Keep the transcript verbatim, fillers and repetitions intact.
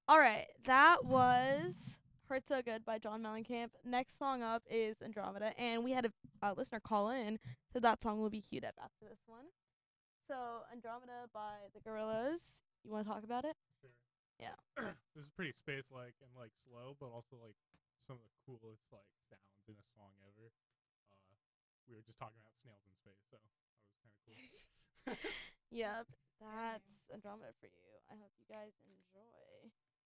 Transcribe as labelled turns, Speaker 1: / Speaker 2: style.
Speaker 1: All right, that was "Hurt So Good" by John Mellencamp. Next song up is Andromeda, and we had a uh, listener call in, so that song will be queued up after this one. So Andromeda by the Gorillas. You want to talk about it?
Speaker 2: Sure.
Speaker 1: Yeah.
Speaker 2: This is pretty space like and like slow, but also like some of the coolest like sounds in a song ever. Uh, we were just talking about snails in space, so that was kind of cool.
Speaker 1: Yep, that's Andromeda for you. I hope you guys enjoy.